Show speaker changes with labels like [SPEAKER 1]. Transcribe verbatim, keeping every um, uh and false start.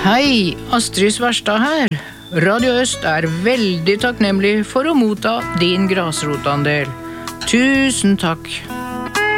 [SPEAKER 1] Hei, Astrid Svarstad her. Radio Øst er veldig takknemlig for å motta din grasrotandel. Tusen takk.